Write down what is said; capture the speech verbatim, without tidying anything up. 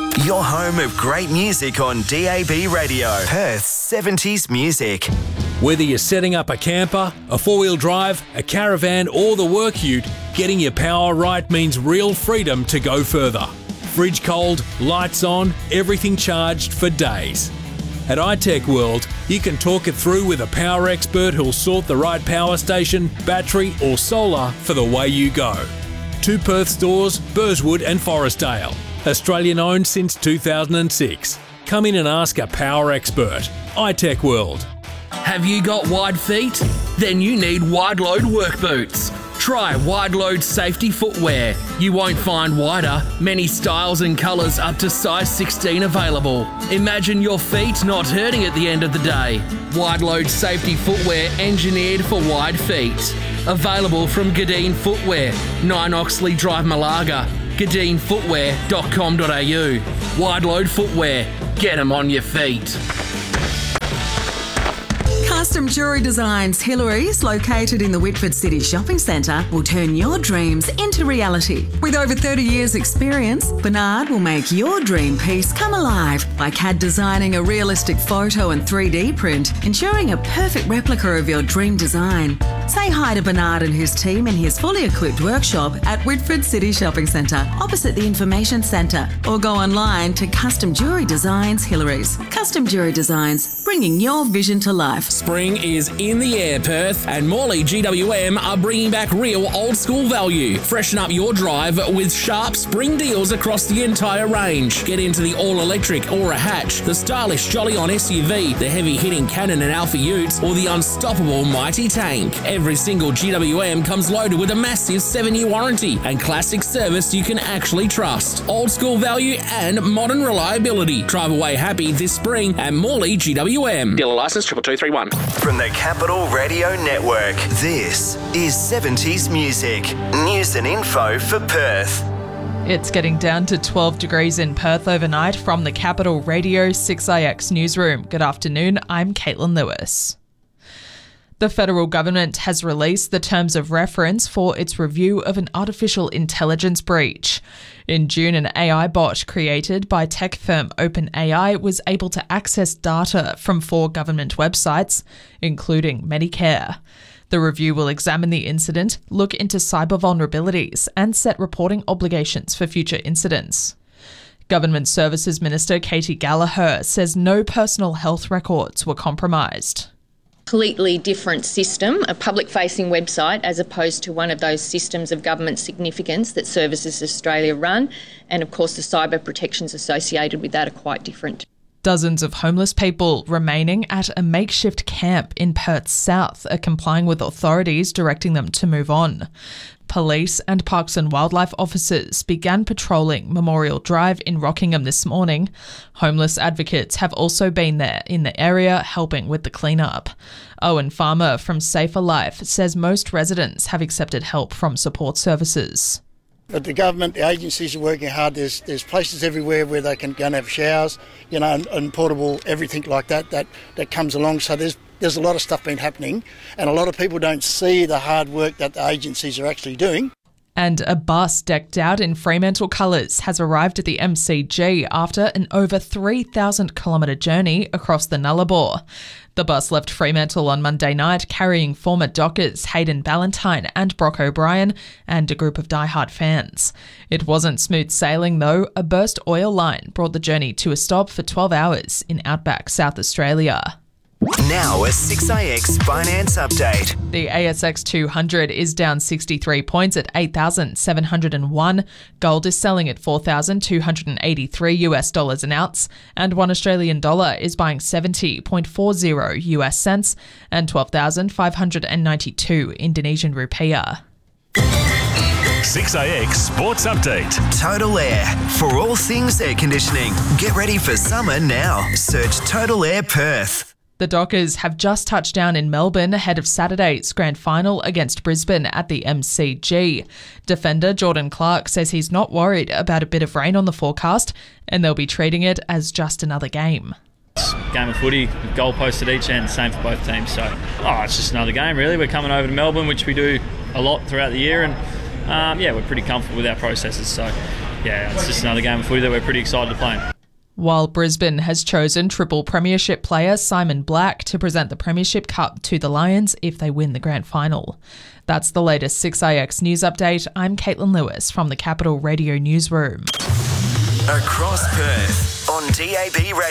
Your home of great music on D A B Radio. Perth's seventies music. Whether you're setting up a camper, a four-wheel drive, a caravan or the work ute, getting your power right means real freedom to go further. Fridge cold, lights on, everything charged for days. At iTech World, you can talk it through with a power expert who'll sort the right power station, battery or solar for the way you go. Two Perth stores, Burswood and Forestdale. Australian owned since two thousand six. Come in and ask a power expert. iTech World. Have you got wide feet? Then you need wide load work boots. Try wide load safety footwear. You won't find wider, many styles and colours up to size sixteen available. Imagine your feet not hurting at the end of the day. Wide load safety footwear engineered for wide feet. Available from Gadeen Footwear, nine Oxley Drive, Malaga. gadeen footwear dot com dot a u. Wide load footwear. Get them on your feet. Custom Jewellery Designs Hillary's, located in the Whitford City Shopping Centre, will turn your dreams into reality. With over thirty years experience, Bernard will make your dream piece come alive by C A D designing a realistic photo and three D print, ensuring a perfect replica of your dream design. Say hi to Bernard and his team in his fully equipped workshop at Whitford City Shopping Centre, opposite the Information Centre, or go online to Custom Jewellery Designs Hillary's. Custom Jewellery Designs, bringing your vision to life. Spring is in the air, Perth, and Morley G W M are bringing back real old school value. Freshen up your drive with sharp spring deals across the entire range. Get into the all-electric Aura Hatch, the stylish Jolly On S U V, the heavy-hitting Cannon and Alpha Utes, or the unstoppable Mighty Tank. Every single G W M comes loaded with a massive seven-year warranty and classic service you can actually trust. Old school value and modern reliability. Drive away happy this spring at Morley G W M. Dealer license triple two three one. From the Capital Radio Network, this is seventies Music. News and info for Perth. It's getting down to twelve degrees in Perth overnight from the Capital Radio six I X newsroom. Good afternoon, I'm Caitlin Lewis. The federal government has released the terms of reference for its review of an artificial intelligence breach. In June, an A I bot created by tech firm OpenAI was able to access data from four government websites, including Medicare. The review will examine the incident, look into cyber vulnerabilities, and set reporting obligations for future incidents. Government Services Minister Katie Gallagher says no personal health records were compromised. Completely different system, a public-facing website, as opposed to one of those systems of government significance that Services Australia run, and of course the cyber protections associated with that are quite different. Dozens of homeless people remaining at a makeshift camp in Perth's south are complying with authorities directing them to move on. Police and Parks and Wildlife officers began patrolling Memorial Drive in Rockingham this morning. Homeless advocates have also been there in the area helping with the cleanup. Owen Farmer from Safer Life says most residents have accepted help from support services. But the government, the agencies are working hard. There's there's places everywhere where they can go and have showers, you know, and, and portable everything like that, that that comes along. So there's there's a lot of stuff been happening, and a lot of people don't see the hard work that the agencies are actually doing. And a bus decked out in Fremantle colours has arrived at the M C G after an over three thousand kilometre journey across the Nullarbor. The bus left Fremantle on Monday night carrying former Dockers Hayden Ballantyne and Brock O'Brien and a group of diehard fans. It wasn't smooth sailing though. A burst oil line brought the journey to a stop for twelve hours in outback South Australia. Now a six I X finance update. The A S X two hundred is down sixty-three points at eight thousand seven hundred one. Gold is selling at four thousand two hundred eighty-three US dollars an ounce, and one Australian dollar is buying seventy point four zero US cents and twelve thousand five hundred ninety-two Indonesian rupiah. six I X Sports Update. Total Air. For all things air conditioning, get ready for summer now. Search Total Air Perth. The Dockers have just touched down in Melbourne ahead of Saturday's grand final against Brisbane at the M C G. Defender Jordan Clark says he's not worried about a bit of rain on the forecast and they'll be treating it as just another game. Game of footy, goalposts at each end, same for both teams. So, oh, it's just another game really. We're coming over to Melbourne, which we do a lot throughout the year, and um, yeah, we're pretty comfortable with our processes. So yeah, it's just another game of footy that we're pretty excited to play in. While Brisbane has chosen triple premiership player Simon Black to present the Premiership Cup to the Lions if they win the grand final. That's the latest six A X news update. I'm Caitlin Lewis from the Capital Radio Newsroom. Across Perth on D A B Radio.